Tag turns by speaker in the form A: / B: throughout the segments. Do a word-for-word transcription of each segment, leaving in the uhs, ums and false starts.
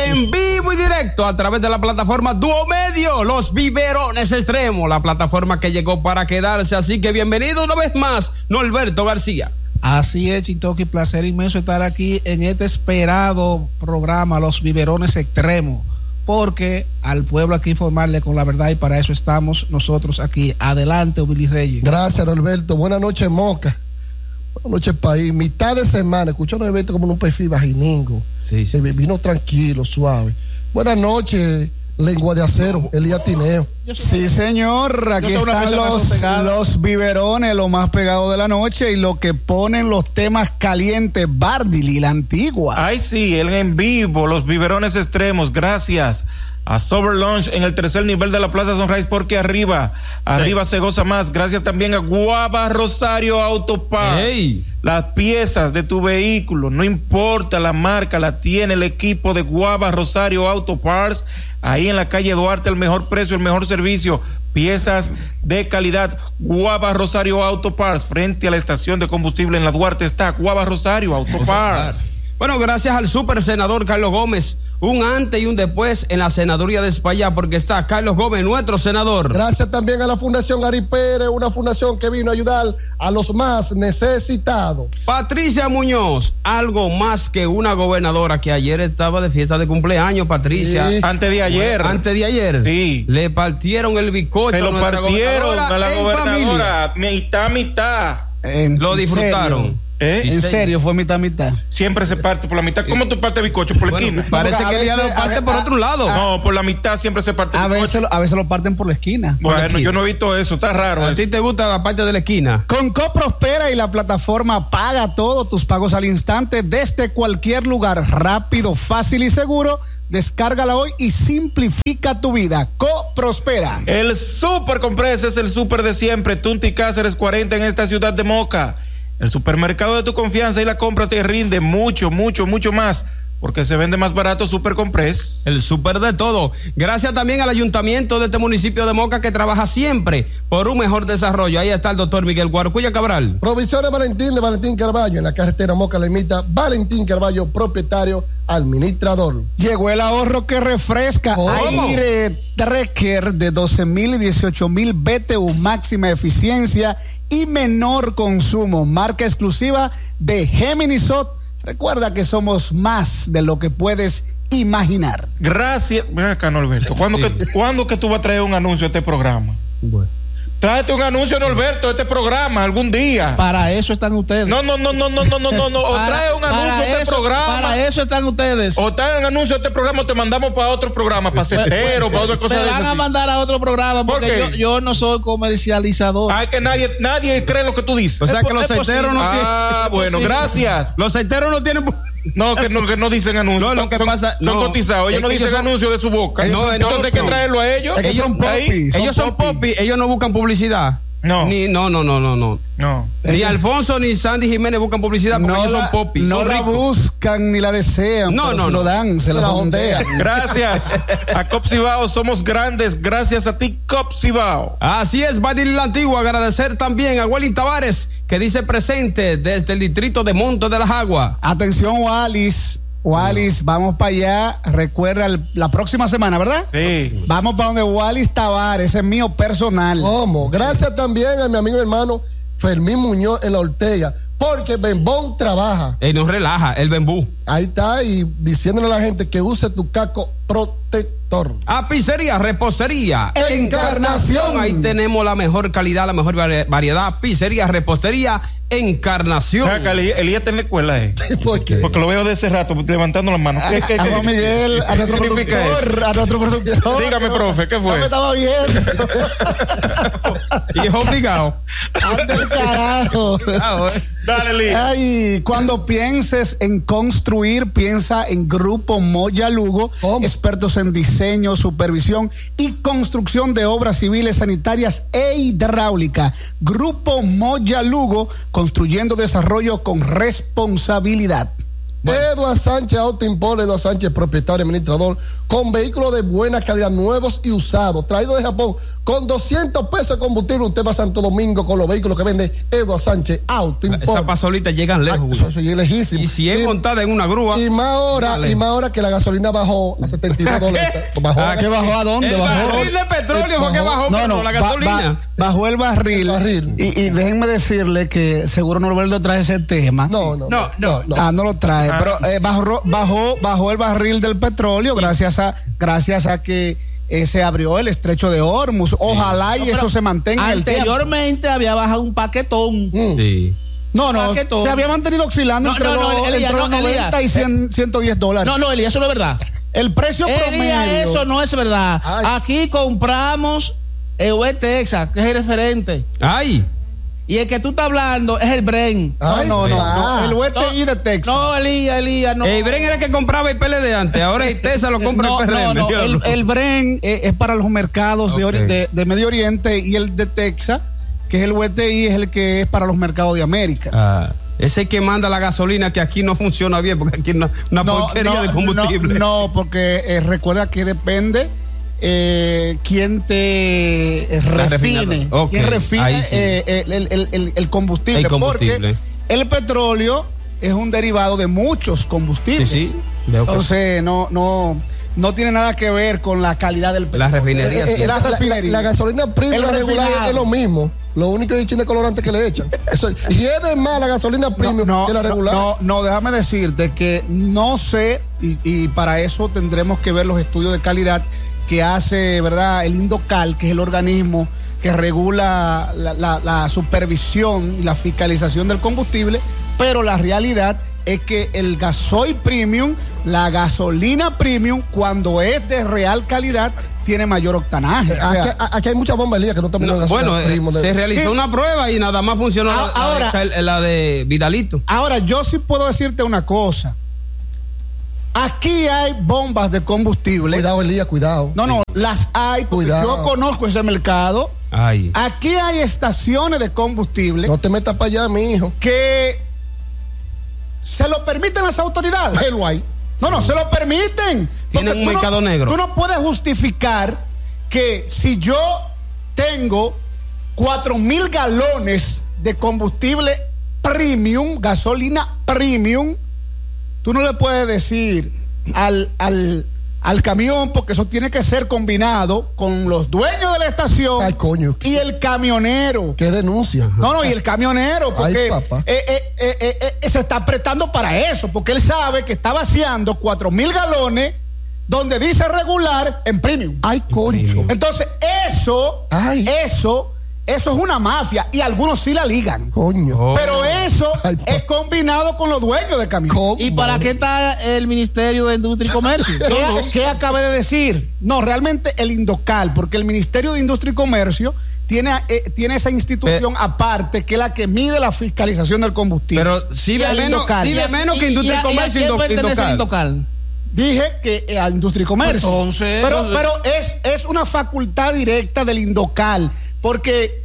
A: en vivo y directo a través de la plataforma Duomedio, Los Biberones Extremos, la plataforma que llegó para quedarse. Así que bienvenido una vez más, Norberto García.
B: Así es, Chitoki, placer inmenso estar aquí en este esperado programa Los Biberones Extremos, porque al pueblo hay que informarle con la verdad y para eso estamos nosotros aquí. Adelante, Willy Reyes.
C: Gracias, Norberto. Buenas noches, Moca. Buenas noches, país. Mitad de semana, escuchó a Norberto como en un perfil vaginingo. Sí, sí. Vino tranquilo, suave. Buenas noches, lengua de acero, Elías Tineo.
D: Sí, señor, aquí están los, los biberones, lo más pegado de la noche y lo que ponen los temas calientes, Bardili, la antigua.
E: Ay, sí, el en vivo, los biberones extremos, gracias a Sober Lunch en el tercer nivel de la Plaza Sunrise, porque arriba, arriba sí. se goza más. Gracias también a Guava Rosario Auto Parts. Hey. Las piezas de tu vehículo, no importa la marca, la tiene el equipo de Guava Rosario Auto Parts. Ahí en la calle Duarte, el mejor precio, el mejor servicio. Piezas de calidad. Guava Rosario Auto Parts, frente a la estación de combustible en la Duarte está Guava Rosario Auto Parts.
A: Bueno, gracias al super senador Carlos Gómez, un antes y un después en la senaduría de Espaillá, porque está Carlos Gómez, nuestro senador.
C: Gracias también a la Fundación Gary Pérez, una fundación que vino a ayudar a los más necesitados.
A: Patricia Muñoz, algo más que una gobernadora que ayer estaba de fiesta de cumpleaños, Patricia.
E: Sí. Antes de ayer.
A: Antes de ayer.
E: Sí.
A: Le partieron el bizcocho.
E: Se lo
A: a
E: partieron a la gobernadora, mitad, mitad.
D: En,
A: lo disfrutaron.
D: Serio? ¿Eh? En serio, fue mitad, mitad.
E: Siempre se parte por la mitad. ¿Cómo tú partes bizcocho? Por la
A: bueno,
E: esquina.
A: Parece que ella lo parte por otro lado.
E: No, por la mitad siempre se parte
D: a
E: bizcocho.
D: Veces, a veces lo parten por la esquina.
E: Bueno,
D: la esquina.
E: Yo no he visto eso, está raro.
A: ¿A
E: eso.
A: ti te gusta la parte de la esquina?
D: Con CoProspera y la plataforma Paga Todo, tus pagos al instante desde cualquier lugar, rápido, fácil y seguro. Descárgala hoy y simplifica tu vida. CoProspera.
E: El Super Compress es el super de siempre. Tunti Cáceres cuarenta en esta ciudad de Moca. El supermercado de tu confianza y la compra te rinde mucho, mucho, mucho más, porque se vende más barato Super Compress.
A: El super de todo. Gracias también al ayuntamiento de este municipio de Moca, que trabaja siempre por un mejor desarrollo. Ahí está el doctor Miguel Guarcuya Cabral.
C: Provisiones Valentín de Valentín Carballo, en la carretera Moca La Ermita. Valentín Carballo, propietario, administrador.
D: Llegó el ahorro que refresca. Aire Trekker de doce mil y dieciocho mil B T U, máxima eficiencia y menor consumo. Marca exclusiva de Geminisot. Recuerda que somos más de lo que puedes imaginar.
E: Gracias. Ven acá, Norberto. ¿Cuándo, sí. que, ¿Cuándo que tú vas a traer un anuncio a este programa? Bueno. Tráete un anuncio, Norberto, de este programa algún día.
B: Para eso están ustedes.
E: No, no, no, no, no, no, no, no, no. O trae un anuncio de este
B: eso,
E: programa.
B: Para eso están ustedes.
E: O trae un anuncio de este programa o te mandamos para otro programa, para Cetero, para otra cosa.
B: Me van a mandar a otro programa porque
E: ¿Por
B: yo, yo no soy comercializador.
E: Ay, que nadie, nadie cree lo que tú dices.
A: O sea que los ceteros no tienen.
E: Ah, bueno, gracias.
A: Los ceteros no tienen.
E: No, que no, que no dicen anuncios.
A: No, lo que
E: son,
A: pasa,
E: son
A: no,
E: cotizados. Ellos no dicen
A: son,
E: anuncios de su boca.
A: No,
E: Entonces
A: no,
E: hay que
A: no.
E: traerlo a ellos.
A: Ellos son popis. Ellos son popis. Ellos no buscan publicidad.
E: No.
A: Ni, no, no, no, no, no.
E: No.
A: Ni Alfonso ni Sandy Jiménez buscan publicidad porque
D: no
A: ellos
D: la,
A: son popis.
D: No
A: son
D: la
A: ricos.
D: buscan ni la desean.
A: No, no,
D: se
A: no.
D: lo dan, se, se la ondean.
E: Gracias a Copsibao, somos grandes. Gracias a ti, Copsibao.
A: Así es, Badil la Antigua. Agradecer también a Wallis Tavares, que dice presente desde el distrito de Monte de las Aguas.
D: Atención, Wallis. Wallis, vamos para allá. Recuerda el, la próxima semana, ¿verdad?
E: Sí.
D: Vamos para donde Wallis Tavares, ese es mío personal.
C: ¿Cómo? Gracias también a mi amigo y hermano Fermín Muñoz en la Ortega, porque Bembón trabaja.
A: Él nos relaja, el bembú.
C: Ahí está, y diciéndole a la gente que use tu casco protector.
A: A Pizzería, Repostería
C: Encarnación.
A: Ahí tenemos la mejor calidad, la mejor variedad. Pizzería, Repostería Encarnación.
E: Elías está en la escuela, ¿eh?
C: ¿Por qué?
E: Porque lo veo de ese rato levantando las manos. ¿Qué, qué,
D: a Juan Miguel, a nuestro productor, a nuestro productor.
E: Dígame, profe, ¿qué fue?
D: No me estaba viendo.
A: Y es obligado.
D: Anda el carajo.
E: Dale, Lee.
D: Ay, cuando pienses en construir, piensa en Grupo Moya Lugo, ¿Cómo? Expertos en diseño, supervisión y construcción de obras civiles, sanitarias e hidráulica. Grupo Moya Lugo, construyendo desarrollo con responsabilidad.
C: Bueno. Eduard Sánchez Auto Import, Eduard Sánchez, propietario, administrador, con vehículos de buena calidad, nuevos y usados, traídos de Japón, con doscientos pesos de combustible. Usted va a Santo Domingo con los vehículos que vende Eduard Sánchez Auto Import.
A: Esas pasolitas llegan lejos.
C: Ay, eso, eso es lejísimo.
A: Y si es y, montada en una grúa.
C: Y más ahora, y más ahora que la gasolina bajó a setenta y dos dólares.
D: ¿Bajó? ¿A qué bajó? ¿A dónde?
A: El
D: bajó?
A: barril de petróleo fue que bajó,
D: no, no,
A: la gasolina.
D: Ba, ba, bajó el barril. El barril. Y, y déjenme decirle que seguro Norberto trae ese tema.
C: No, no, no. no, no.
D: Ah, no lo trae. Ah. Pero eh, bajó, bajó, bajó el barril del petróleo gracias a, gracias a que Eh, se abrió el estrecho de Hormuz. Ojalá sí. y no, eso se mantenga en el tiempo.
B: Anteriormente había bajado un paquetón.
A: Mm. Sí.
D: No, no, paquetón. Se había mantenido oscilando no, entre, no, no, los, Elías, entre los no, noventa Elías. y cien, ciento diez dólares.
B: No, no, Elías, eso no es verdad.
D: El precio
B: Elías,
D: promedio.
B: Eso no es verdad.
C: Ay.
B: Aquí compramos el U E Texas, que es el referente.
A: Ay.
B: Y el que tú estás hablando es el Bren.
D: Ay, no, no, no, no, el U E T I no, de Texas.
B: No, Elías, Elías, no.
A: El Bren era el que compraba el P L D antes, ahora el Texas lo compra
B: no,
A: el P R M.
B: No, no,
D: el, el Bren es, es para los mercados okay. de, de, de Medio Oriente, y el de Texas, que es el U E T I, es el que es para los mercados de América.
A: Ah. Ese que manda la gasolina, que aquí no funciona bien, porque aquí es una, una no, porquería no, de combustible.
D: No, no porque eh, recuerda que depende eh, quién te refine, okay. quién refine sí. eh, el, el, el, el, combustible,
A: el combustible,
D: porque el petróleo es un derivado de muchos combustibles.
A: Sí, sí.
D: Entonces, no, no, no tiene nada que ver con la calidad del petróleo.
A: La refinería.
C: Eh, eh, la, la, la, la gasolina premium regular es lo mismo. Lo único es el chin de colorante que le echan. Eso, y es de más la gasolina premium
D: no, no,
C: que la regular.
D: No, no, déjame decirte que no sé, y, y para eso tendremos que ver los estudios de calidad que hace, ¿verdad?, el Indocal, que es el organismo que regula la, la, la supervisión y la fiscalización del combustible, pero la realidad es que el gasoil premium, la gasolina premium, cuando es de real calidad, tiene mayor octanaje.
C: Aquí, o sea, aquí hay mucha bombería que no estamos
A: no, Bueno, eh, de... se realizó sí. una prueba y nada más funcionó a, la, ahora, la, la de Vidalito.
D: Ahora, yo sí puedo decirte una cosa. Aquí hay bombas de combustible.
C: Cuidado, Elías, cuidado.
D: No, no, las hay porque cuidado. Yo conozco ese mercado.
A: Ay.
D: Aquí hay estaciones de combustible.
C: No te metas para allá, mi hijo.
D: Que se lo permiten las autoridades.
C: Hello ahí.
D: No, no, se lo permiten.
A: Tienen un mercado
D: no,
A: negro.
D: Tú no puedes justificar que si yo tengo cuatro mil galones de combustible premium, gasolina premium, tú no le puedes decir al, al, al camión, porque eso tiene que ser combinado con los dueños de la estación.
C: Ay, coño.
D: Y el camionero.
C: ¿Qué denuncia?
D: No, no, y el camionero, porque
C: Ay, papá.
D: Eh, eh, eh, eh, eh, se está apretando para eso, porque él sabe que está vaciando cuatro mil galones donde dice regular en premium.
C: Ay, coño.
D: Entonces, eso, Ay. eso... Eso es una mafia y algunos sí la ligan.
C: Coño.
D: Oh. Pero eso Ay, es combinado con los dueños de camiones.
B: ¿Y para qué está el Ministerio de Industria y Comercio?
D: ¿Qué, ¿Qué acabé de decir? No, realmente el Indocal, porque el Ministerio de Industria y Comercio tiene, eh, tiene esa institución Pero, aparte, que es la que mide la fiscalización del combustible.
A: Pero sí ve menos, sí ve menos que Industria y, y Comercio.
B: ¿Y a quién pertenece el Indocal?
D: Dije que eh, a Industria y Comercio.
B: Entonces,
D: pero, pero es, es una facultad directa del Indocal. Porque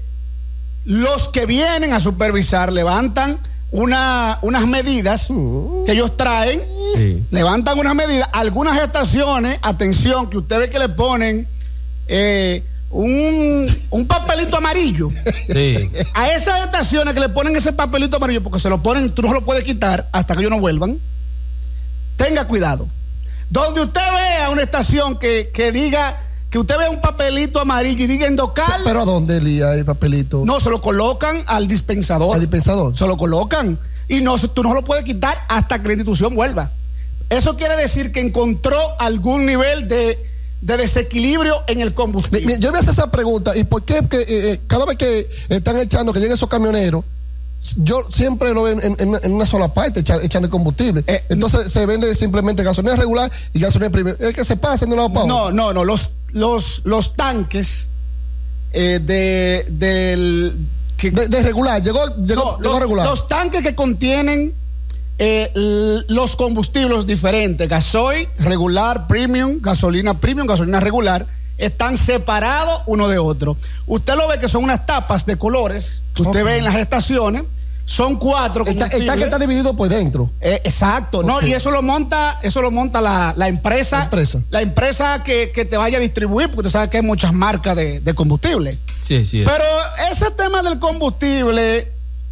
D: los que vienen a supervisar levantan una, unas medidas que ellos traen, sí. levantan unas medidas. Algunas estaciones, atención, que usted ve que le ponen eh, un, un papelito amarillo.
A: Sí.
D: A esas estaciones que le ponen ese papelito amarillo, porque se lo ponen, tú no se lo puedes quitar hasta que ellos no vuelvan. Tenga cuidado. Donde usted vea una estación que, que diga... que usted vea un papelito amarillo y diga Indocal.
C: ¿Pero a dónde, Elías, el papelito?
D: No, se lo colocan al dispensador.
C: ¿Al dispensador?
D: Se lo colocan. Y no, tú no lo puedes quitar hasta que la institución vuelva. Eso quiere decir que encontró algún nivel de, de desequilibrio en el combustible.
C: Yo me hago esa pregunta. ¿Y por qué que, eh, cada vez que están echando, que lleguen esos camioneros, yo siempre lo veo en, en, en una sola parte echando combustible? Eh, Entonces no, se vende simplemente gasolina regular y gasolina premium. Es que se pasen de un lado para otro.
D: No, no, no. Los, los, los tanques eh, de, del,
C: que, de, de regular. Llegó, llegó,
D: no,
C: llegó
D: los,
C: regular.
D: Los tanques que contienen eh, los combustibles diferentes, gasoil, regular, premium, gasolina premium, gasolina regular, están separados uno de otro. Usted lo ve que son unas tapas de colores que usted okay. ve en las estaciones, son cuatro.
C: Está, está que está dividido por dentro.
D: Eh, exacto, okay. No, y eso lo monta, eso lo monta la, la empresa, la empresa, la empresa que, que te vaya a distribuir, porque tú sabes que hay muchas marcas de, de combustible.
A: Sí, sí.
D: Pero ese tema del combustible,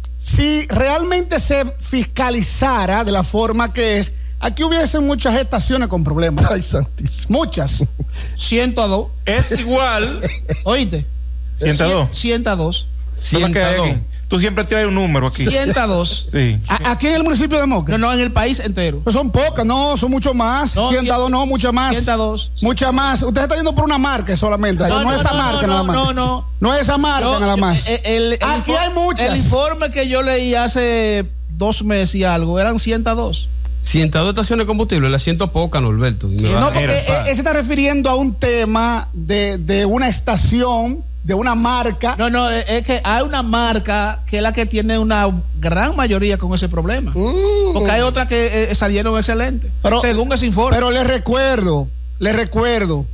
D: si realmente se fiscalizara de la forma que es, aquí hubiesen muchas estaciones con problemas.
C: Ay, santísimo.
D: Muchas.
B: ciento dos.
E: Es igual.
B: Oíste.
E: ciento dos.
B: ciento dos.
E: ciento dos. Tú siempre traes un número aquí.
B: ciento dos.
E: Sí.
D: ¿A, ¿Aquí en el municipio de Moca?
B: No, no, en el país entero.
D: Pues son pocas, no, son mucho más.
B: No,
D: ciento dos, no, muchas más.
B: ciento dos.
D: Muchas más. Usted está yendo por una marca solamente. No, no, no es esa
B: no,
D: marca
B: no,
D: nada más.
B: No, no.
D: No es esa marca
B: no,
D: nada más.
B: El, el, el
D: aquí
B: informe,
D: hay muchas.
B: El informe que yo leí hace dos meses y algo eran ciento dos.
A: ciento dos estaciones de combustible, la siento poca, Norberto.
D: Sí, no, porque él se está refiriendo a un tema de, de una estación, de una marca.
B: No, no, es que hay una marca que es la que tiene una gran mayoría con ese problema. Uh, porque hay otras que eh, salieron excelentes, pero, según ese informe.
D: Pero les recuerdo, les recuerdo,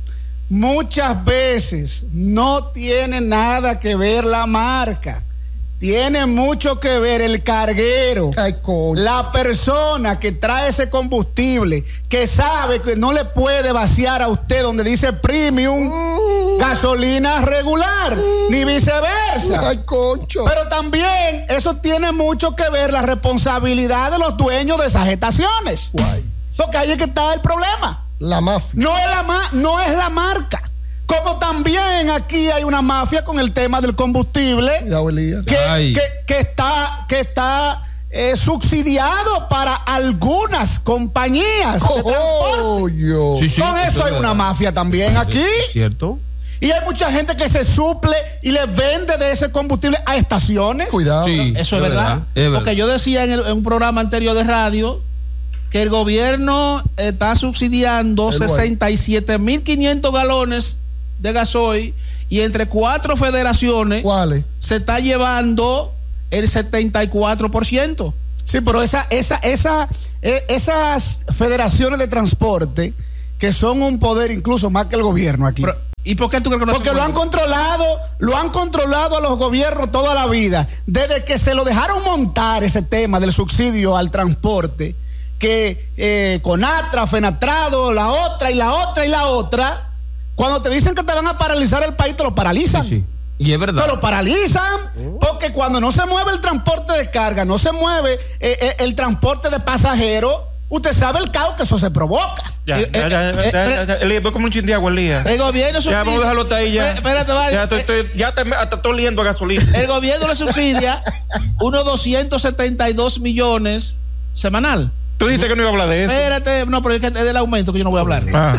D: muchas veces no tiene nada que ver la marca. Tiene mucho que ver el carguero.
C: Ay,
D: la persona que trae ese combustible, que sabe que no le puede vaciar a usted donde dice premium, uh, gasolina regular, uh, ni viceversa.
C: Ay, concho.
D: Pero también eso tiene mucho que ver la responsabilidad de los dueños de esas estaciones.
C: Guay.
D: Porque ahí es que está el problema.
C: La mafia.
D: No es la, ma- no es la marca. Como también aquí hay una mafia con el tema del combustible que, que, que está, que está eh, subsidiado para algunas compañías
C: oh,
D: de transporte.
C: Yo.
A: Sí, sí,
D: con eso, eso hay una mafia también aquí.
A: ¿Cierto?
D: Y hay mucha gente que se suple y le vende de ese combustible a estaciones.
C: Cuidado.
B: Sí, eso es, es, verdad. verdad. es verdad. Porque yo decía en, el, en un programa anterior de radio que el gobierno está subsidiando sesenta y siete mil quinientos galones de gasoil y entre cuatro federaciones
C: ¿cuáles?
B: Se está llevando el setenta y cuatro por ciento.
D: Sí, pero esa, esa, esa, eh, esas federaciones de transporte que son un poder incluso más que el gobierno aquí. Pero,
B: ¿y por qué tú crees que no?
D: Porque lo han controlado, lo han controlado a los gobiernos toda la vida, desde que se lo dejaron montar ese tema del subsidio al transporte, que eh, Conatra, Fenatrado, la otra y la otra y la otra. Cuando te dicen que te van a paralizar el país, te lo paralizan.
A: Sí, sí. Y es verdad.
D: Te lo paralizan porque cuando no se mueve el transporte de carga, no se mueve eh, eh, el transporte de pasajeros, usted sabe el caos que eso se provoca.
E: Ya,
D: eh,
E: ya, ya,
D: eh,
E: ya,
D: eh,
E: ya, ya, ya, voy como un chin de agua, Elías.
B: El gobierno subsidia.
E: Ya, vamos a dejarlo hasta ahí ya.
B: Espérate, vale.
E: Ya, estoy, estoy, ya te, hasta estoy oliendo a gasolina.
B: El gobierno le subsidia unos doscientos setenta y dos millones semanal.
E: Tú dijiste que no iba a hablar de eso.
B: Espérate, no, pero es, que es del aumento que yo no voy a hablar. Ah.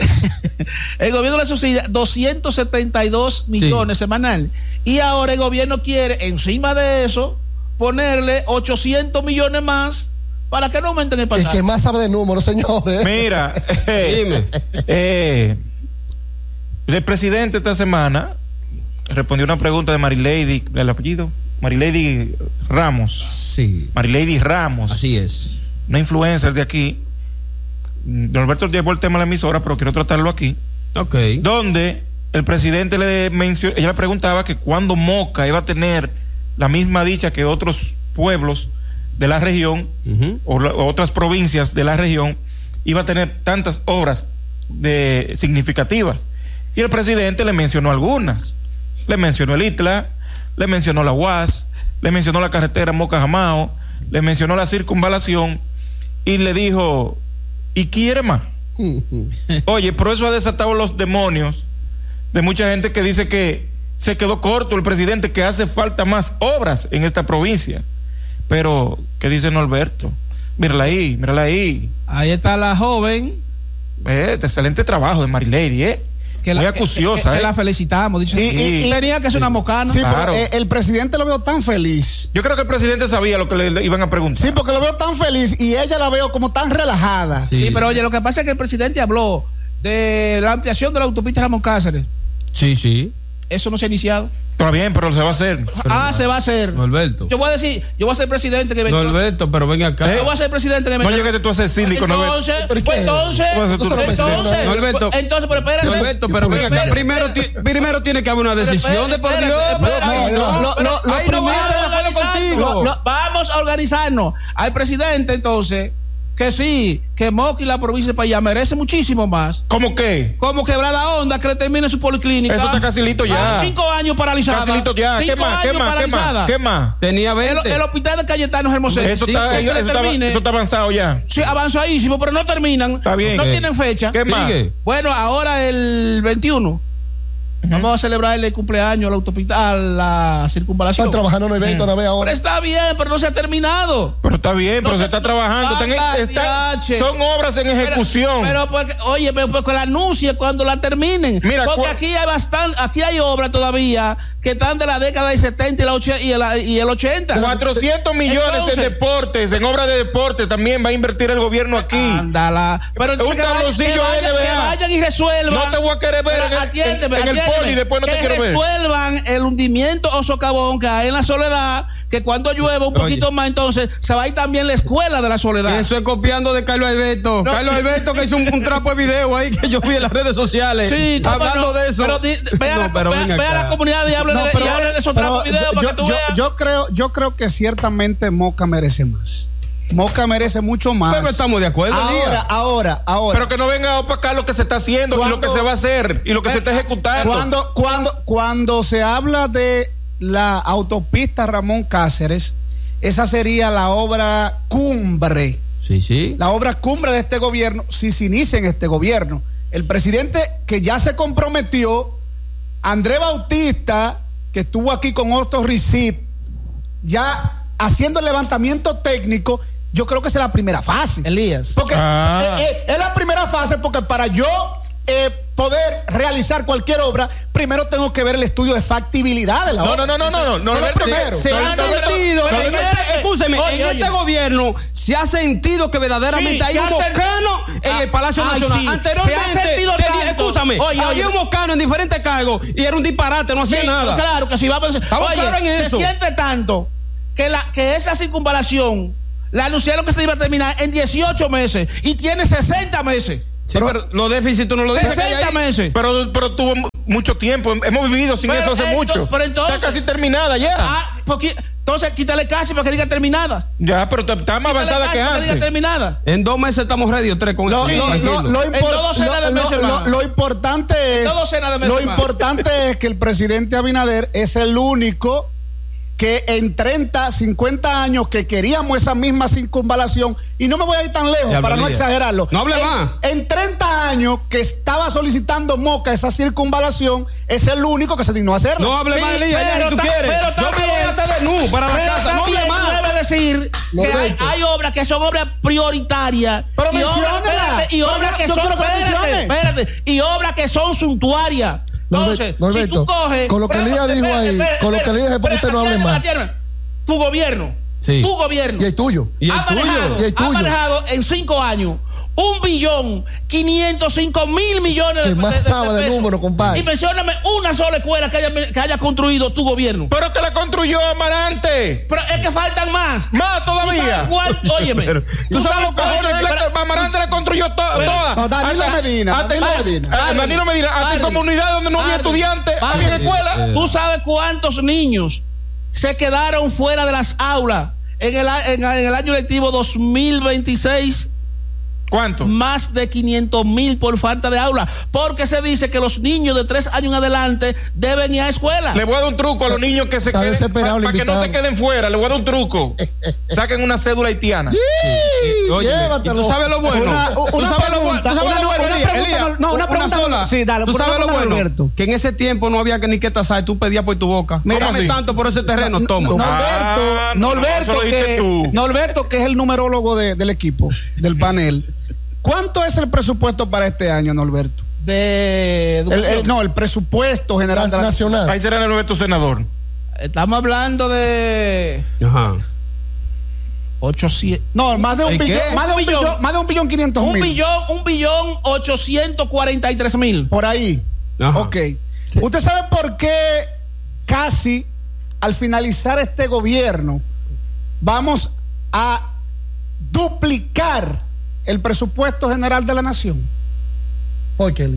B: El gobierno le subsidia doscientos setenta y dos millones sí. semanal. Y ahora el gobierno quiere, encima de eso, ponerle ochocientos millones más para que no aumenten el pasaje.
C: El que más sabe de números, señores.
E: Mira, eh, dime. Eh, el presidente esta semana respondió una pregunta de Marilady, el apellido, Marilady Ramos.
A: Sí.
E: Marilady Ramos.
A: Así es.
E: Una influencer de aquí. Don Alberto llevó el tema de la emisora, pero quiero tratarlo aquí.
A: Ok.
E: Donde el presidente le mencionó, ella le preguntaba que cuando Moca iba a tener la misma dicha que otros pueblos de la región, uh-huh. o, la, o otras provincias de la región, iba a tener tantas obras de significativas. Y el presidente le mencionó algunas. Le mencionó el Itla, le mencionó la U A S, le mencionó la carretera Moca-Jamao, le mencionó la circunvalación y le dijo, ¿y quiere más? Oye, pero eso ha desatado los demonios de mucha gente que dice que se quedó corto el presidente, que hace falta más obras en esta provincia. Pero, ¿qué dice Norberto? Mírala ahí, mírala ahí.
B: Ahí está la joven.
E: Eh, excelente trabajo de Marilady, ¿eh?
B: Que
E: muy
B: la,
E: acuciosa,
B: que, que,
E: ¿eh?
B: que la felicitamos. Dicho,
D: y,
B: y, y, y tenía que ser sí. una mocana.
D: Sí,
E: claro.
D: pero, eh, el presidente lo veo tan feliz.
E: Yo creo que el presidente sabía lo que le, le iban a preguntar.
D: Sí, porque lo veo tan feliz y ella la veo como tan relajada.
B: Sí, sí, pero oye, lo que pasa es que el presidente habló de la ampliación de la autopista Ramón Cáceres.
A: Sí, sí.
B: Eso no se ha iniciado.
E: Está bien, pero se va a hacer.
B: Pero ah, no, se va a hacer.
A: Norberto.
B: Yo voy a decir, yo voy a ser presidente que venga.
A: Norberto, pero ven acá.
B: ¿Eh? Yo voy a ser presidente que venga.
E: No llegues tú a ser síndico,
B: entonces,
E: ¿no?
B: Pues entonces, entonces, entonces,
A: Norberto,
B: entonces, pero espérate.
A: Norberto, pero ven acá. Primero, primero tiene que haber una decisión de por Dios. Ahí no va a de acuerdo contigo.
B: Vamos a organizarnos. Al presidente, entonces, que sí, que Moca y la provincia de Payá merece muchísimo más.
E: ¿Cómo qué?
B: Como Quebrada Honda, que le termine su policlínica.
E: Eso está casi listo ya.
B: Ah, cinco años paralizada.
E: Casi listo ya.
B: Cinco
E: ¿Qué más? ¿Qué más? ¿Qué más? ¿Qué más?
A: Tenía veinte.
B: El, el hospital de Cayetano Hermosén.
E: Eso, sí, está, eso, eso, está, eso está avanzado ya.
B: Sí, avanzadísimo, pero no terminan.
E: Está bien.
B: No
E: ¿Qué?
B: tienen fecha.
E: ¿Qué más?
B: Sigue. Bueno, ahora el veintiuno. Uh-huh. Vamos a celebrar el cumpleaños a la autopista, a la circunvalación.
C: Están trabajando en un evento, uh-huh. una vez ahora.
B: Pero está bien, pero no se ha terminado.
E: Pero está bien, no pero se, se está trabajando. Están en, están, son obras en ejecución.
B: Pero, pero porque, oye, pero porque la anuncia cuando la terminen. Mira, porque cu- aquí hay bastante, aquí hay obras todavía que están de la década del setenta y, la och- y, el, y el ochenta.
E: cuatrocientos millones Entonces, en deportes, en obras de deportes también va a invertir el gobierno aquí.
B: Ándala. Pero
E: un tabloncillo de N B A.
B: Que vayan y resuelvan.
E: No te voy a querer ver en, atiéndeme, en, en el poli, después no te quiero ver.
B: Que resuelvan el hundimiento o socavón que hay en la Soledad, que cuando llueva un poquito Oye. más, entonces se va a ir también la escuela de la Soledad.
A: Eso es copiando de Carlos Alberto. No. Carlos Alberto que hizo un, un trapo de video ahí que yo vi en las redes sociales. Sí, hablando no, de eso.
B: Pero di, ve, a no, la, pero ve, ve a la comunidad y hable no, de, pero, y hable de esos trapos de video
D: yo,
B: para que tú
D: yo,
B: veas.
D: Yo creo, yo creo que ciertamente Moca merece más. Moca merece mucho más.
A: Pero estamos de acuerdo.
D: Ahora, ahora, ahora.
E: Pero que no venga a opacar lo que se está haciendo cuando, y lo que se va a hacer y lo que eh, se está ejecutando.
D: Cuando, cuando, cuando se habla de la autopista Ramón Cáceres, esa sería la obra cumbre.
A: Sí, sí.
D: La obra cumbre de este gobierno, si se inicia en este gobierno. El presidente que ya se comprometió, Andrés Bautista, que estuvo aquí con Otto Ricip, ya haciendo el levantamiento técnico. Yo creo que esa es la primera fase.
B: Elías.
D: Porque
E: ah.
D: eh, eh, es la primera fase porque para yo eh, poder realizar cualquier obra, primero tengo que ver el estudio de factibilidad de la
E: no,
D: obra.
E: No, no, no, no, no. no, no
A: primero. Se, se ha sentido, en este, escúcheme, oye, en oye. este gobierno se ha sentido que verdaderamente sí, hay un moscano en ah, el Palacio
B: ay,
A: Nacional.
B: Sí.
A: Anteriormente, tenía, escúchame, oye, había oye. un moscano en diferentes cargos y era un disparate, no hacía
B: sí,
A: nada.
B: Claro, que si va a pensar.
A: Vamos
B: oye,
A: claro en eso.
B: Se siente tanto que, la, que esa circunvalación la anunciaron que se iba a terminar en dieciocho meses y tiene sesenta meses.
A: Sí, pero, pero los déficits no lo dicen.
B: sesenta meses.
E: Pero, pero tuvo mucho tiempo. Hemos vivido sin pero eso hace ento, mucho.
B: Pero entonces,
E: está casi terminada ya.
B: Ah, porque, entonces quítale casi para que diga terminada.
E: Ya, pero está más avanzada que antes. Que diga
B: terminada.
A: En dos meses estamos ready, tres con
D: lo, sí, lo, lo, lo, impor, lo, lo, lo, lo importante es lo importante es que el presidente Abinader es el único que en treinta, cincuenta años que queríamos esa misma circunvalación, y no me voy a ir tan lejos para no exagerarlo.
A: No hable
D: en,
A: más.
D: En treinta años que estaba solicitando Moca esa circunvalación, es el único que se dignó a hacerlo.
A: No hable
B: sí,
A: más, Elías, ya, si tú
B: ta,
A: quieres.
B: Pero
A: yo me voy hasta de nu para la casa. No hable más.
B: Debe decir
C: Lo
B: que hay, hay obras que son obras prioritarias.
D: Pero
B: y obras,
D: espérate,
B: y obras que son espérate, espérate, y obras que son suntuarias. Entonces,
C: Norberto,
B: si tú coges,
C: con lo que Elías dijo ahí, espérate, con lo que Elías dijo, porque usted no hable más.
B: Tu gobierno,
A: sí.
B: tu gobierno,
C: y el tuyo,
A: y el
B: ha,
A: tuyo.
B: Manejado,
C: y el tuyo.
B: ha manejado en cinco años un billón quinientos cinco mil millones
C: que
B: de,
C: más
B: de, de,
C: sabe
B: de
C: de número, compadre.
B: Y mencióname una sola escuela que haya, que haya construido tu gobierno.
E: Pero que la construyó Amarante.
B: Pero es que faltan más.
E: Más todavía.
B: Óyeme.
E: Pero, ¿tú sabes cuánto? Amarante la construyó to, toda.
D: No, Danilo Medina.
E: Danilo Medina. Danilo Medina. Hasta comunidades donde no había estudiantes, había escuela.
B: ¿Tú sabes cuántos niños se quedaron fuera de las aulas en el, en, en el año lectivo dos mil veintiséis?
E: ¿Cuánto?
B: Más de quinientos mil por falta de aula, porque se dice que los niños de tres años en adelante deben ir a escuela.
E: Le voy a dar un truco a los niños que se
C: Está
E: queden, para pa que no se queden fuera. Le voy a dar un truco. Saquen una cédula haitiana.
C: Sí,
A: Oye,
C: llévatelo.
A: ¿tú sabes lo bueno?
D: Una, una
A: ¿Tú sabes lo bueno? ¿Tú sabes
D: una,
A: lo bueno,
D: una
A: Elías?
D: pregunta,
A: Elías,
D: no, una,
A: una
D: pregunta
A: sola.
D: Sí, dale.
A: ¿Tú sabes lo bueno?
D: Alberto.
A: Que en ese tiempo no había que ni que tasar, tú pedías por tu boca. Mírame tanto por ese terreno, toma.
D: Norberto,
E: Ah, no,
D: Norberto,
E: eso lo dijiste
D: que,
E: tú.
D: Norberto, que es el numerólogo de, del equipo, del panel. ¿Cuánto es el presupuesto para este año, Norberto?
B: De
D: el, el, no, el presupuesto general
C: la,
D: de la
C: nacional.
E: Ahí será el Norberto senador.
B: Estamos hablando de
A: Ajá.
B: ochocientos.
D: No, más de un billón, más de un billón, billón, más de un billón quinientos
B: un
D: mil.
B: billón, un billón ochocientos cuarenta y tres mil.
D: Por ahí.
A: Ajá.
D: Ok. ¿Usted sabe por qué casi al finalizar este gobierno vamos a duplicar el presupuesto general de la nación.
C: ¿Por qué?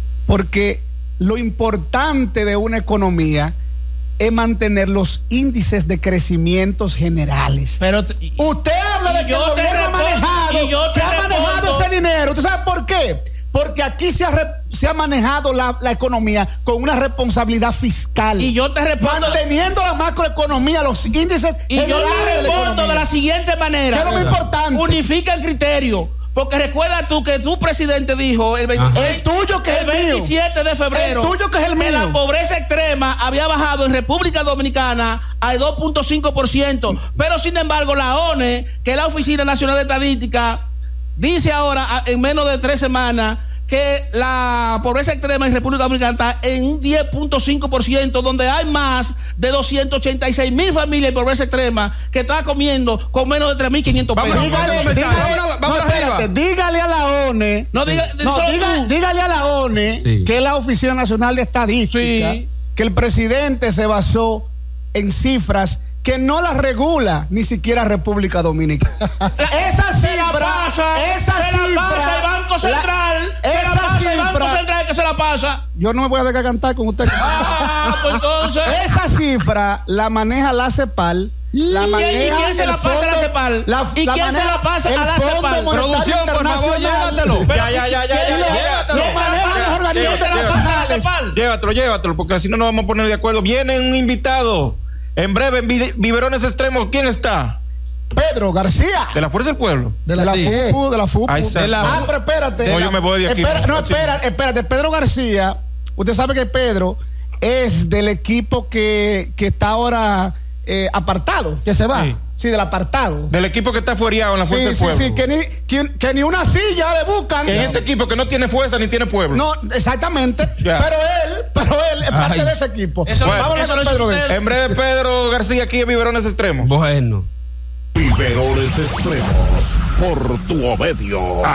D: Porque lo importante de una economía es mantener los índices de crecimiento generales.
B: Pero
D: usted habla de que el gobierno ha manejado, que ha manejado ese dinero. ¿Usted sabe por qué? Porque aquí se ha, re, se ha manejado la, la economía con una responsabilidad fiscal.
B: Y yo te respondo.
D: Manteniendo la macroeconomía, los índices
B: y yo te respondo de, de la siguiente manera.
D: ¿Qué es lo más importante?
B: Unifica el criterio. Porque recuerda tú que tu presidente dijo el, veintiséis,
D: el tuyo que es
B: el veintisiete de febrero
D: el tuyo que es el mío,
B: que la pobreza extrema había bajado en República Dominicana al dos punto cinco por ciento. Pero sin embargo la O N E, que es la Oficina Nacional de Estadística, dice ahora en menos de tres semanas que la pobreza extrema en República Dominicana está en un diez punto cinco por ciento, donde hay más de doscientos ochenta y seis mil familias en pobreza extrema que están comiendo con menos de tres mil quinientos pesos.
D: Dígale, dígale, no, espérate, dígale a la O N E,
B: no, diga,
D: no, diga, dígale a la O N E, sí, que es la Oficina Nacional de Estadística, sí, que el presidente se basó en cifras que no las regula ni siquiera República Dominicana.
B: Esa cifra, pasa,
D: esa
B: se
D: cifra,
B: la pasa el Banco Central,
D: la, esa
B: pasa
D: cifra,
B: el Banco Central que se la pasa.
D: Yo no me voy a dejar cantar con usted.
B: Ah, pues entonces.
D: Esa cifra la maneja la CEPAL. La
B: ¿Y
D: maneja
B: quién se la pasa fondo, a la CEPAL?
D: La,
B: ¿Y
D: la
B: quién
D: maneja,
B: se la pasa a la CEPAL?
A: Producción, por favor, llévatelo.
E: Ya, ya, ya, ya, ya,
D: ya. Lo manejan los organismos internacionales.
E: Llévatelo, llévatelo, porque así no nos vamos a poner de acuerdo. Viene un invitado. En breve, en Biberones Extremos, ¿quién está?
D: Pedro García.
E: ¿De la Fuerza del Pueblo?
D: De la sí. FUPU, de la FUPU.
E: De la,
D: ah, pero espérate.
E: No, yo me voy de aquí.
D: Espera, no, espera, espérate. Pedro García, usted sabe que Pedro es del equipo que, que está ahora eh, apartado.
C: ¿Que se va?
D: Sí. Sí, del apartado.
E: Del equipo que está fuereado en la Fuerza
D: sí,
E: del
D: sí,
E: Pueblo.
D: Sí, que ni, que, que ni una silla le buscan.
E: En ese equipo que no tiene fuerza ni tiene pueblo.
D: No, exactamente. Ya. Pero él, pero él es Ay. parte de ese equipo.
E: Eso, bueno,
D: vamos
E: eso
D: a Pedro de eso.
E: En breve, Pedro García aquí en Biberones Extremos.
A: Bueno.
F: Biberones Extremos. Por tu obedio.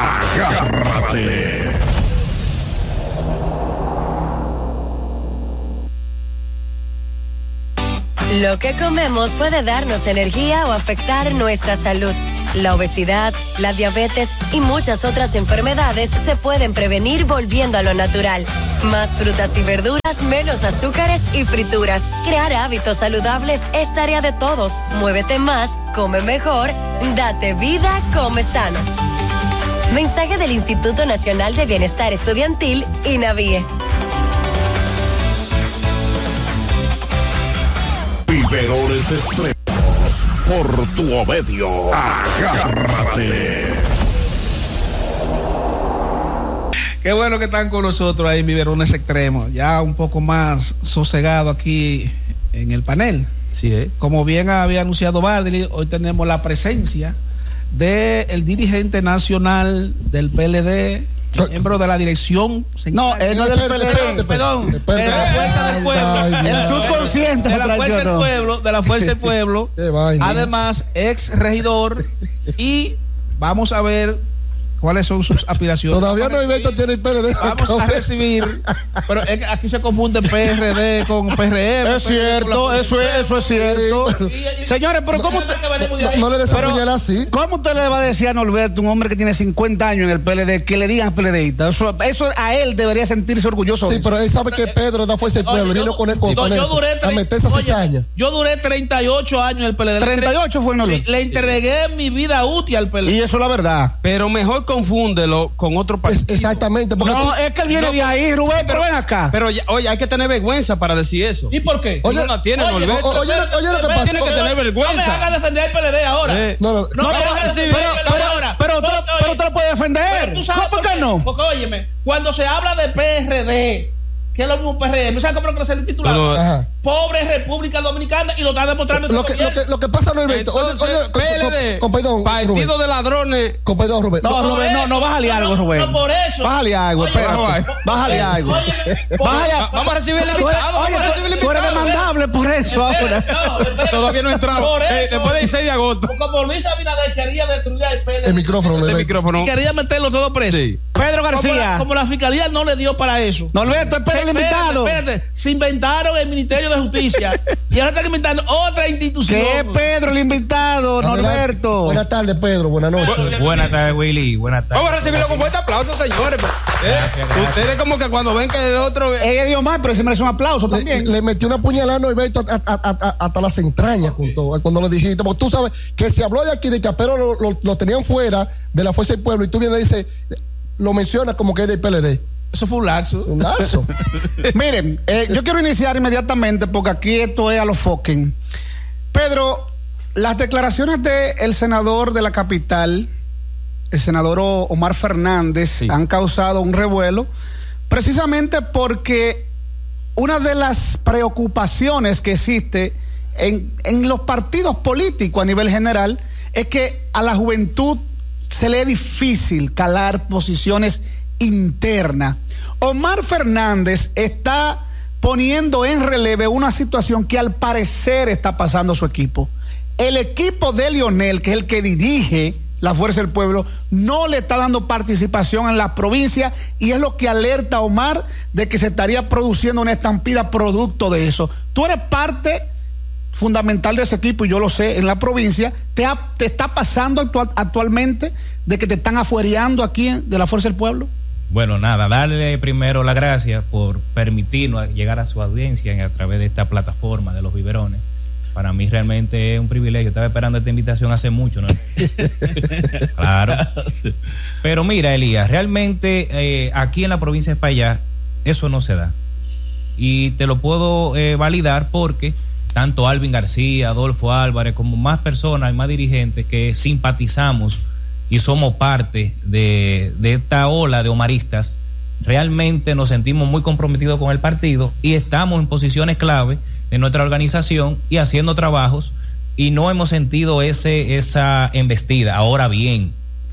F: Agárrate.
G: Lo que comemos puede darnos energía o afectar nuestra salud. La obesidad, la diabetes y muchas otras enfermedades se pueden prevenir volviendo a lo natural. Más frutas y verduras, menos azúcares y frituras. Crear hábitos saludables es tarea de todos. Muévete más, come mejor, date vida, come sano. Mensaje del Instituto Nacional de Bienestar Estudiantil, INAVIE.
F: Biberones Extremos. Por tu obedio. Agárrate.
B: Qué bueno que están con nosotros ahí, Biberones Extremos. Ya un poco más sosegado aquí en el panel.
A: Sí, ¿eh? Como bien había anunciado Bardely, hoy tenemos la presencia del dirigente nacional del P L D, miembro de la dirección.
D: No, él no es del P L D,
B: perdón, de la Fuerza del Pueblo,
D: el subconsciente
B: de la Fuerza del Pueblo, de la Fuerza del Pueblo, además ex regidor, y vamos a ver cuáles son sus aspiraciones.
C: Todavía no hay veto tiene el P L D.
B: Vamos a recibir, pero es que aquí se confunde P R D con P R M.
D: Es cierto, eso es, eso es cierto. Señores, pero ¿cómo usted,
C: no, no le desapuñala así?
D: ¿Cómo usted le va a decir a Norberto, un hombre que tiene cincuenta años en el P L D, que le digan PLDista? Eso, eso a él debería sentirse orgulloso.
C: Sí, pero él sabe que Pedro no fue ese pueblo, ni lo con él con eso. A meterse a cizaña.
B: Yo duré treinta y ocho años en el P L D.
D: treinta y ocho fue Norberto.
B: Sí, le entregué mi vida útil al P L D.
D: Y eso es la verdad.
A: Pero mejor confúndelo con otro partido.
C: Es, exactamente. Porque
D: no, tú, es que él viene no, de ahí, Rubén, pero ven acá.
A: Pero ya, oye, hay que tener vergüenza para decir eso.
B: ¿Y por qué?
A: Oye, no la tiene,
B: oye,
A: Norberto.
C: Oye, oye, oye lo que pasa.
A: Tiene que tener vergüenza.
B: No me hagas defender al P L D ahora.
A: Eh.
C: No, no,
B: no,
C: no,
B: me
C: pero,
B: hagas defender
D: pero,
B: pero,
D: pero,
B: ahora.
D: Pero, pero, pero, pero te lo puedes defender.
B: ¿Tú sabes
D: ¿Por,
B: por
D: qué no?
B: Porque, óyeme, cuando se habla de P R D, que es lo mismo P R M, ¿sabes cómo lo que se le titula?
A: No,
C: no.
B: Pobre República Dominicana, y lo está demostrando.
C: Lo que, lo, que, lo que pasa, Norberto, oye, oye,
A: P L D,
C: con, con, con perdón,
A: partido
C: Rubén.
A: de ladrones.
C: Con perdón, Rubén.
D: No, no, Rubén, no, no, bájale algo, Rubén.
B: No, por eso.
D: Bájale algo, espérate. Bájale algo.
A: Vamos a recibir el invitado.
D: Oye, tú eres demandable por eso ahora.
A: Todavía no entraba. Después del seis de agosto.
B: Como Luis Abinader quería destruir al P L D.
C: El micrófono,
A: el micrófono.
B: Y quería meterlo todo preso.
A: Sí.
D: Pedro García.
B: Como la, como la fiscalía no le dio para eso.
D: Norberto, espera el invitado.
B: Espérate, se inventaron el Ministerio de
H: de justicia y ahora están inventando otra institución.
D: ¿Qué Pedro el invitado, Norberto?
C: Buenas tardes, Pedro. Buenas noches.
E: Bu buenas tardes, Willy. Buenas tardes.
A: Vamos a recibirlo con fuerte aplauso, señores.
E: Gracias, gracias.
A: Ustedes como que cuando ven que el otro...
D: Ella dio más, pero se merece un aplauso también.
C: Le, le metió una puñalada a Norberto hasta las entrañas con todo, cuando lo dijiste. Porque tú sabes que se habló de aquí de que a Pedro lo, lo, lo tenían fuera de la Fuerza del Pueblo y tú vienes y dices, lo mencionas como que es del P L D.
B: Eso fue un lazo.
C: Un lazo.
D: Miren, eh, yo quiero iniciar inmediatamente porque aquí esto es a los fucking. Pedro, las declaraciones del senador de la capital, el senador Omar Fernández, sí, han causado un revuelo precisamente porque una de las preocupaciones que existe en, en los partidos políticos a nivel general es que a la juventud se le es difícil calar posiciones internas. Omar Fernández está poniendo en relieve una situación que al parecer está pasando a su equipo. El equipo de Lionel, que es el que dirige la Fuerza del Pueblo, no le está dando participación en la provincia y es lo que alerta a Omar de que se estaría produciendo una estampida producto de eso. Tú eres parte fundamental de ese equipo y yo lo sé en la provincia. ¿Te, ha, te está pasando actual, actualmente de que te están afuereando aquí de la Fuerza del Pueblo?
E: Bueno, nada, darle primero las gracias por permitirnos llegar a su audiencia a través de esta plataforma de los biberones. Para mí realmente es un privilegio. Estaba esperando esta invitación hace mucho, ¿no? Claro. Pero mira, Elías, realmente eh, aquí en la provincia de Espaillat eso no se da. Y te lo puedo eh, validar porque tanto Alvin García, Adolfo Álvarez, como más personas y más dirigentes que simpatizamos y somos parte de, de esta ola de omaristas, realmente nos sentimos muy comprometidos con el partido y estamos en posiciones clave de nuestra organización y haciendo trabajos y no hemos sentido ese esa embestida. Ahora bien,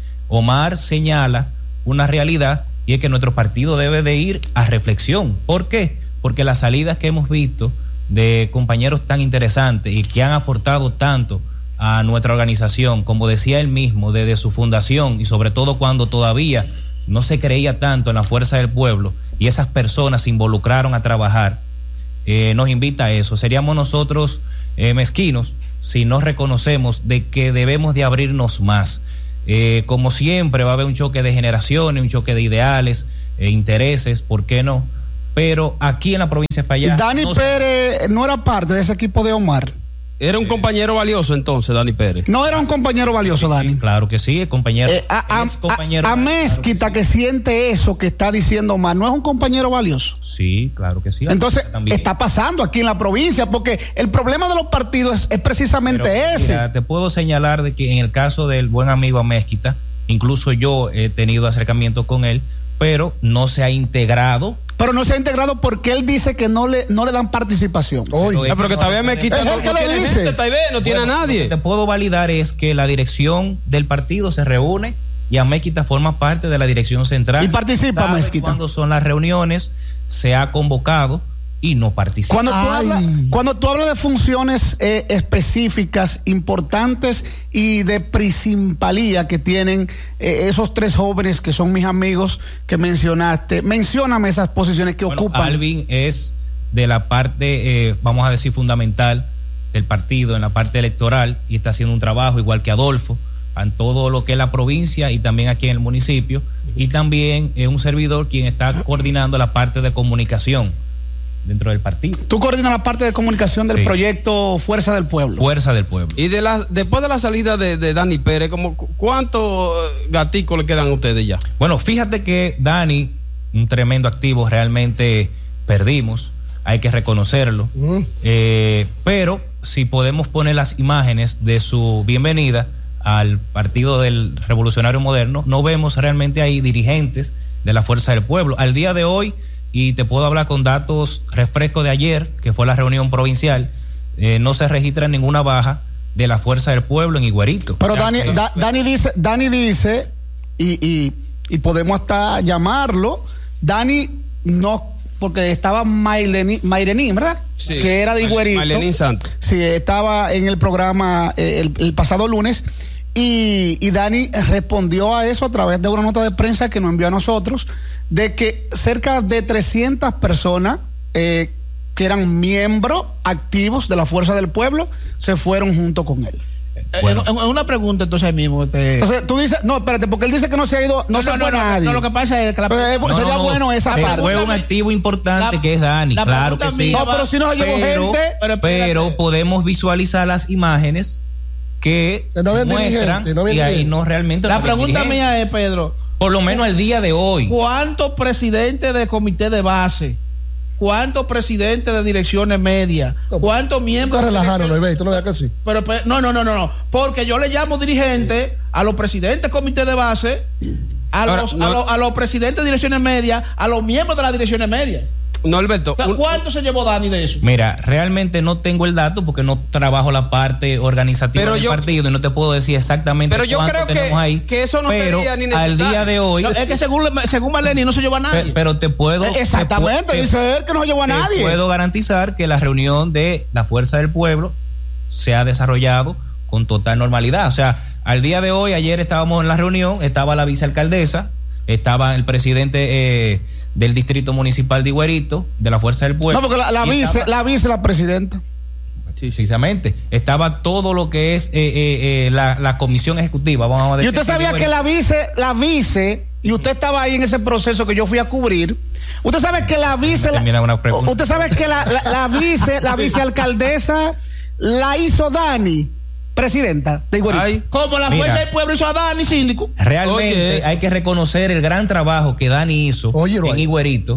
E: Omar señala una realidad y es que nuestro partido debe de ir a reflexión. ¿Por qué? Porque las salidas que hemos visto de compañeros tan interesantes y que han aportado tanto a nuestra organización, como decía él mismo, desde su fundación y sobre todo cuando todavía no se creía tanto en la Fuerza del Pueblo y esas personas se involucraron a trabajar, eh, nos invita a eso. Seríamos nosotros eh, mezquinos si no reconocemos de que debemos de abrirnos más. Eh, como siempre va a haber un choque de generaciones, un choque de ideales, eh, intereses, ¿por qué no? Pero aquí en la provincia de Espaillat...
D: Dani no Pérez no era parte de ese equipo de Omar.
A: Era un compañero valioso entonces, Dani Pérez.
D: No era un compañero valioso, Dani.
E: Claro que sí, compañero.
D: Eh, a, a,
E: compañero
D: a, a Mezquita, claro que, que siente eso que está diciendo Omar, ¿no es un compañero valioso?
E: Sí, claro que sí.
D: Entonces, también está pasando aquí en la provincia, porque el problema de los partidos es, es precisamente Pero, ese.
E: Mira, te puedo señalar de que en el caso del buen amigo Mezquita, incluso yo he tenido acercamiento con él, pero no se ha integrado.
D: Pero no se ha integrado porque él dice que no le no le dan participación.
A: Oye, pero, pero que todavía me quitan, no, no tiene dice. gente, Taibé, no tiene
E: bueno,
A: a nadie.
E: Lo que te puedo validar es que la dirección del partido se reúne y Mezquita forma parte de la dirección central.
D: Y participa Mezquita.
E: Cuando son las reuniones, se ha convocado y no participa.
D: Cuando tú, hablas, cuando tú hablas de funciones eh, específicas, importantes y de principalía que tienen eh, esos tres jóvenes que son mis amigos que mencionaste, mencióname esas posiciones que
E: bueno,
D: ocupan.
E: Alvin es de la parte, eh, vamos a decir, fundamental del partido en la parte electoral y está haciendo un trabajo igual que Adolfo en todo lo que es la provincia y también aquí en el municipio, y también es un servidor quien está coordinando la parte de comunicación dentro del partido.
D: Tú coordinas la parte de comunicación del sí. proyecto Fuerza del Pueblo.
E: Fuerza del Pueblo.
A: Y de la, después de la salida de, de Dani Pérez, como ¿cuántos gaticos le quedan a ustedes ya?
E: Bueno, fíjate que Dani, un tremendo activo, realmente perdimos, hay que reconocerlo. Mm. Eh, pero si podemos poner las imágenes de su bienvenida al Partido del Revolucionario Moderno, no vemos realmente ahí dirigentes de la Fuerza del Pueblo. Al día de hoy, y te puedo hablar con datos refrescos de ayer, que fue la reunión provincial, eh, no se registra ninguna baja de la Fuerza del Pueblo en Higuerito.
D: Pero Dani, da, Dani dice, Dani dice, y, y, y podemos hasta llamarlo, Dani no, porque estaba Maylení, Mayrení, ¿verdad?
A: Sí,
D: que era de Higuerito.
A: Maylení Santos.
D: Sí, estaba en el programa eh, el, el pasado lunes. Y, y Dani respondió a eso a través de una nota de prensa que nos envió a nosotros, de que cerca de trescientas personas eh, que eran miembros activos de la Fuerza del Pueblo, se fueron junto con él.
H: Bueno. En, en una pregunta entonces ahí mismo te...
D: Entonces tú dices, no, espérate, porque él dice que no se ha ido, no, no se no, fue no, nadie.
H: No, lo que pasa es que la
D: pero,
H: no,
D: sería
I: no, no,
D: bueno esa
I: pero
D: parte.
I: Fue un activo importante la, que es Dani, claro que sí.
D: No, pero si no se llevó
I: pero,
D: gente.
I: Pero, pero podemos visualizar las imágenes que
C: no
I: muestran no y ahí no realmente.
H: La
I: no
H: pregunta mía es, Pedro,
I: por lo menos al día de hoy,
H: ¿cuántos presidentes de comité de base? ¿Cuántos presidentes de direcciones medias? ¿Cuántos miembros?
C: Tú relajaron, no ves, tú no veas que sí.
H: Pero, no, no, no, no, no. Porque yo le llamo dirigente a los presidentes de comité de base, a los, Ahora, no. a, los, a los presidentes de direcciones medias, a los miembros de las direcciones medias.
A: No, Alberto.
H: ¿Cuánto un, se llevó Dani de eso?
I: Mira, realmente no tengo el dato porque no trabajo la parte organizativa pero del yo, partido y no te puedo decir exactamente
A: pero yo
I: cuánto
A: creo
I: tenemos
A: que,
I: ahí.
A: Que eso no
I: pero
A: sería ni necesario.
I: Al día de hoy.
H: No, es que según, según Marlene no se llevó a nadie.
I: Pero, pero te puedo.
D: Exactamente,
I: te,
D: dice él que no se llevó a nadie.
I: Puedo garantizar que la reunión de la Fuerza del Pueblo se ha desarrollado con total normalidad. O sea, al día de hoy, ayer estábamos en la reunión, estaba la vicealcaldesa, estaba el presidente eh, del distrito municipal de Higuerito, de la Fuerza del Pueblo.
D: No, porque la, la vice, estaba, la vice, la presidenta.
I: Sí, precisamente. Estaba todo lo que es eh, eh, eh, la, la comisión ejecutiva. Vamos a decir,
D: y usted sabía que la vice, la vice, y usted estaba ahí en ese proceso que yo fui a cubrir. Usted sabe que la vice, la, usted sabe que la, la, la vice, la vicealcaldesa la hizo Dani. Presidenta de Higuerito.
H: Como la Fuerza del Pueblo hizo a Dani, síndico.
I: Realmente Oye, hay que reconocer el gran trabajo que Dani hizo Oye, en Higuerito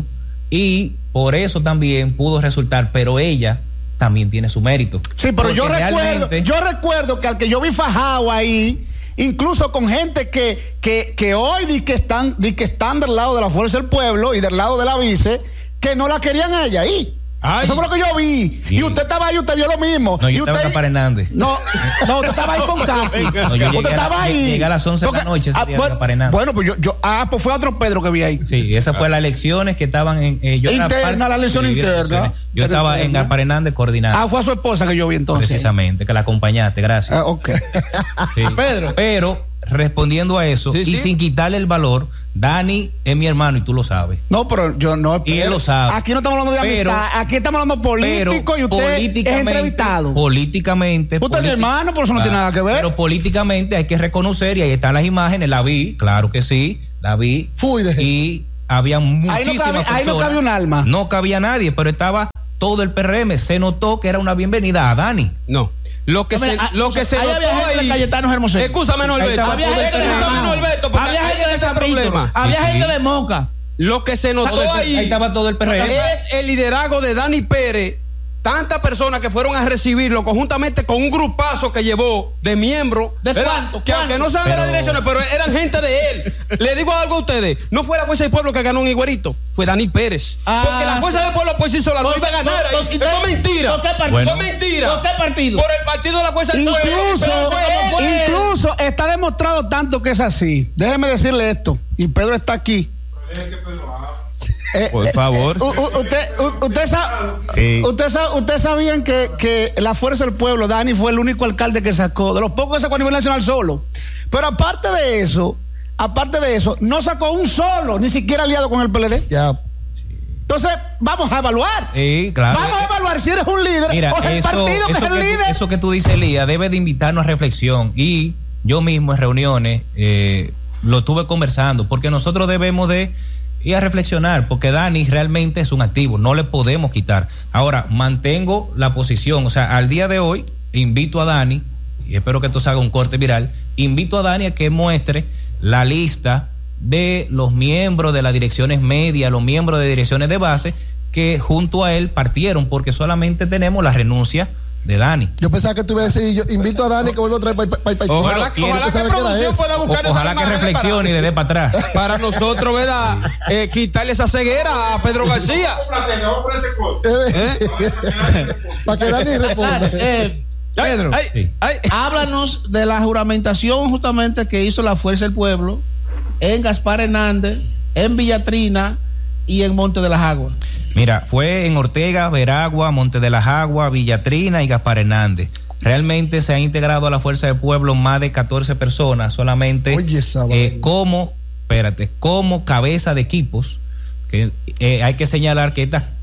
I: y por eso también pudo resultar, pero ella también tiene su mérito.
D: Sí, pero yo recuerdo, yo recuerdo que al que yo vi fajado ahí, incluso con gente que, que, que hoy di que están, di que están del lado de la Fuerza del Pueblo y del lado de la vice, que no la querían a ella ahí. Ay. Eso fue lo que yo vi. Sí. Y usted estaba ahí, usted vio lo mismo.
I: No,
D: y
I: yo
D: usted
I: estaba en Hernández.
D: No, no, usted estaba ahí con Capi.
I: No, yo
D: usted estaba
I: a,
D: ahí.
I: Llegué a las once Porque, de la noche ese
D: ah,
I: día
D: bueno,
I: en
D: bueno, pues yo, yo, ah, pues fue otro Pedro que vi ahí.
I: Sí, esa fue ah. las elecciones que estaban en. Eh, yo
D: interna,
I: era parte,
D: la elección sí, interna.
I: Yo estaba interna. en Garpar Hernández coordinando.
D: Ah, fue a su esposa que yo vi entonces.
I: Precisamente, que la acompañaste, gracias.
D: Ah, ok.
I: Sí. Pedro. Pero, respondiendo a eso, sí, y sí. sin quitarle el valor, Dani es mi hermano y tú lo sabes.
D: No, pero yo no.
I: Y él lo sabe.
D: Aquí no estamos hablando de
I: pero,
D: amistad, aquí estamos hablando político y usted es entrevistado.
I: Políticamente.
D: Usted es mi hermano, por eso no ah, tiene nada que ver.
I: Pero políticamente hay que reconocer, y ahí están las imágenes, la vi, claro que sí, la vi.
C: Fui de
I: y había muchísimas
D: ahí no cabe,
I: personas.
D: Ahí no cabía un alma.
I: No cabía nadie, pero estaba todo el P R M. Se notó que era una bienvenida a Dani.
A: No. Lo que, se, lo que se notó ahí. Escúchame, Norberto.
H: Había gente de Norberto. Había gente de ese problema. Había gente de Moca.
A: Lo que se notó ahí.
I: Ahí estaba todo el P R M.
A: Es el liderazgo de Dani Pérez. Tantas personas que fueron a recibirlo conjuntamente con un grupazo que llevó de miembros.
H: ¿De cuánto?
A: Que aunque no sean pero... de las direcciones, pero eran gente de él. Le digo algo a ustedes. No fue la Fuerza del Pueblo que ganó en Higuerito. Fue Dani Pérez. Ah, porque la Fuerza sí. del Pueblo pues hizo la lucha a ganar. Eso es mentira.
H: ¿Por qué partido?
A: Bueno. Fue mentira.
H: ¿Por qué partido?
A: Por el partido de la Fuerza del
D: incluso,
A: Pueblo.
D: Incluso está demostrado tanto que es así. Déjeme decirle esto. Y Pedro está aquí.
A: Eh, Por favor.
D: Eh, eh, usted, usted, sabe, sí. usted, sabe, usted sabían que, que la Fuerza del Pueblo, Dani fue el único alcalde que sacó, de los pocos que sacó a nivel nacional solo. Pero aparte de eso, aparte de eso, no sacó un solo, ni siquiera aliado con el P L D.
C: Ya.
D: Entonces, vamos a evaluar.
I: Sí, claro.
D: Vamos a evaluar si eres un líder
I: Mira,
D: o el
I: eso,
D: partido que
I: eso
D: es el
I: que
D: líder.
I: Tú, eso que tú dices, Elías, debe de invitarnos a reflexión. Y yo mismo en reuniones eh, lo estuve conversando, porque nosotros debemos de y a reflexionar, porque Dani realmente es un activo, no le podemos quitar. Ahora, mantengo la posición, o sea, al día de hoy, invito a Dani, y espero que esto se haga un corte viral, invito a Dani a que muestre la lista de los miembros de las direcciones medias, los miembros de direcciones de base, que junto a él partieron, porque solamente tenemos la renuncia de Dani.
C: Yo pensaba que tú ibas a decir, yo invito a Dani que vuelva a traer para pa, pa, pa,
A: Ojalá,
C: pa,
A: ojalá que producción pueda buscar
I: o, Ojalá que reflexione y le dé para atrás.
A: Para nosotros, ¿verdad? Eh, quitarle esa ceguera a Pedro García.
C: ¿Eh? Para que Dani responda.
H: Eh, Pedro, ay, sí. ay, háblanos de la juramentación justamente que hizo la Fuerza del Pueblo en Gaspar Hernández, en Villatrina y en Monte de las Aguas.
I: Mira, fue en Ortega, Veragua, Monte de las Aguas, Villatrina y Gaspar Hernández. Realmente se ha integrado a la Fuerza del Pueblo más de catorce personas, solamente
C: Oye,
I: eh, como, espérate, como cabeza de equipos, que eh, hay que señalar que estas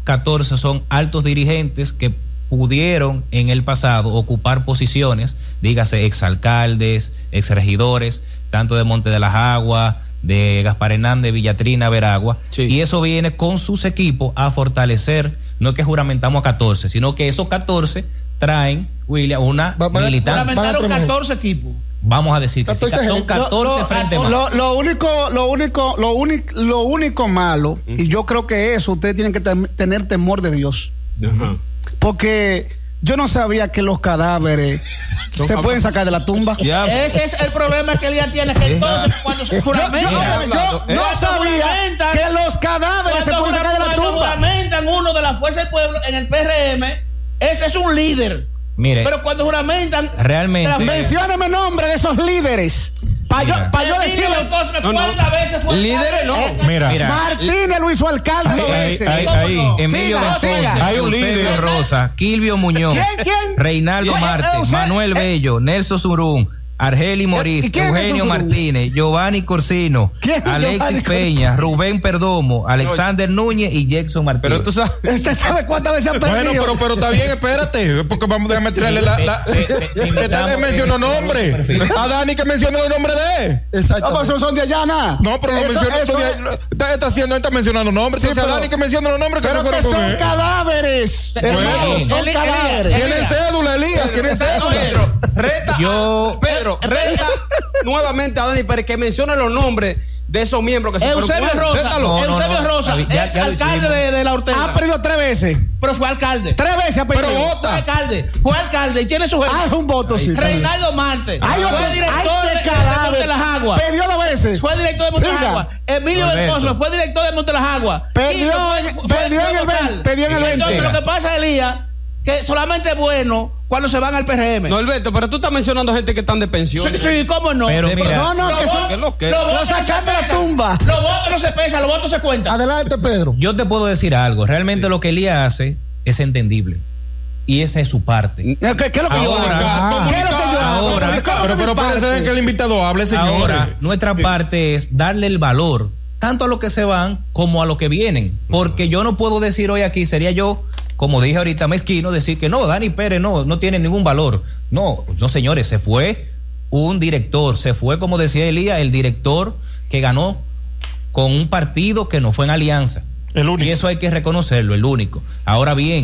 I: catorce son altos dirigentes que pudieron en el pasado ocupar posiciones, dígase exalcaldes, exregidores, tanto de Monte de las Aguas, de Gaspar Hernández, Villatrina, Veragua, sí. Y eso viene con sus equipos a fortalecer, no es que juramentamos a catorce, sino que esos catorce traen, William, una va, va, militante.
H: Juramentaron catorce equipos.
I: Vamos a decir que sí, son catorce
D: lo,
I: frente
D: lo, lo, lo único, lo único, lo único, lo único malo, uh-huh. y yo creo que eso, ustedes tienen que tem- tener temor de Dios. Uh-huh. Porque yo no sabía que los cadáveres se pueden sacar de la tumba.
H: Yeah. Ese es el problema que Elías tiene, que entonces cuando se juramentan,
D: yo, yo, yo no sabía que los cadáveres se pueden sacar de la tumba.
H: Cuando juramentan uno de la Fuerza del Pueblo en el P R M, ese es un líder.
I: Mire,
H: pero cuando juramentan,
I: realmente,
D: mencióname nombre de esos líderes. Para yo, pa yo decirle
H: ¿cuántas no, no. veces fue
A: líderes no?
I: Eh, mira, mira,
D: Martínez lo hizo alcalde.
I: Ahí, ahí, ahí, ahí. Emilio González,
E: hay un líder.
I: Rosa, Kilvio Muñoz,
D: ¿Quién, quién?
I: Reinaldo ¿Quién?
D: O
I: Martes,
D: sea,
I: Manuel
D: eh,
I: Bello, Nelson Surún, Argeli Moris, Eugenio Martínez, Giovanni Corsino, Alexis Peña, Rubén Perdomo, Alexander Núñez y Jackson Martínez.
E: Pero tú sabes,
D: ¿usted sabe cuántas veces ha perdido?
E: Bueno, pero, pero está bien, espérate, porque vamos a tirarle la... la que tal mencionó nombre. A Dani que menciona el nombre de él.
D: Exacto. No, pues son de allá, nada.
E: No, pero lo menciona... Está, está haciendo, está mencionando nombres. Sí, si a Dani que menciona los nombres que
D: pero
E: se fueron
D: que
E: con
D: son
E: él.
D: cadáveres.
E: Bueno,
D: son cadáveres.
E: Tienen cédula, Elías, tienen cédula.
A: Reta,
I: yo...
A: Pedro, reta nuevamente a Dani Pérez que mencione los nombres de esos miembros que se
H: Eusebio
A: fueron.
H: Rosa,
A: No,
H: Eusebio
A: no, no.
H: Rosa,
I: Ya,
H: ex
I: ya
H: alcalde de, de la Ortega.
D: Ha perdido tres veces.
H: Pero fue alcalde.
D: Tres veces ha perdido.
E: Pero
H: Fue
E: vota.
H: alcalde. Fue alcalde y tiene su jefe.
D: Ah, es un voto, sí.
H: Reinaldo Marte.
D: Hay
H: Fue
D: otro-
H: director
D: hay
H: de,
D: que cadáver.
H: de Monte las Aguas.
D: Perdió dos veces.
H: Fue director de Monte las
D: Siga.
H: Aguas. Emilio del
I: Correcto.
H: Cosme fue director de Monte las Aguas.
D: Perdió
H: Quito
D: en-
H: fue-
D: perdió
H: fue
D: en el
H: vocal.
D: veinte, perdió en el
H: Entonces
D: veinte.
H: lo que pasa, Elías, que solamente es bueno cuando se van al P R M.
A: No, Alberto, pero tú estás mencionando gente que están de pensión.
H: Sí, sí, ¿cómo no?
I: Pero mira,
D: no, no,
H: Los
D: que
H: votos-
D: son-
A: ¿qué es lo que?
H: los
D: Lo
H: votos no se
D: sacan de la
H: pesan.
D: tumba.
H: Los votos no se pesan, los votos se cuentan.
C: Adelante, Pedro.
I: Yo te puedo decir algo. Realmente lo que Elías hace es entendible. Y esa es su parte.
D: ¿Qué, qué es lo que yo
I: Ahora,
D: hago? ¿Qué es lo que yo hago?
I: ahora,
D: ¿Cómo
E: Pero,
D: que
E: pero
D: mi
E: puede
D: parte?
E: ser que el invitado hable, señores.
I: Ahora, nuestra parte es darle el valor tanto a los que se van como a los que vienen. Porque yo no puedo decir hoy aquí, sería yo, como dije ahorita, mezquino, decir que no, Dani Pérez no, no tiene ningún valor. No, no, señores, se fue un director, se fue, como decía Elías, el director que ganó con un partido que no fue en alianza.
E: El único.
I: Y eso hay que reconocerlo, el único. Ahora bien,